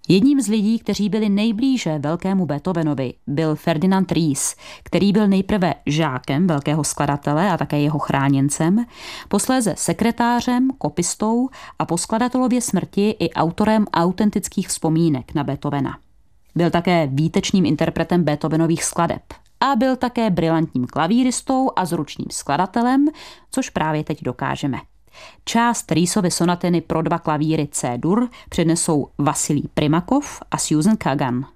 Jedním z lidí, kteří byli nejblíže velkému Beethovenovi, byl Ferdinand Ries, který byl nejprve žákem velkého skladatele a také jeho chráněncem, posléze sekretářem, kopistou a po skladatelově smrti i autorem autentických vzpomínek na Beethovena. Byl také výtečným interpretem Beethovenových skladeb a byl také brilantním klavíristou a zručným skladatelem, což právě teď dokážeme. Část Riesovy sonatiny pro 2 klavíry C-dur přednesou Vasilij Primakov a Susan Kagan.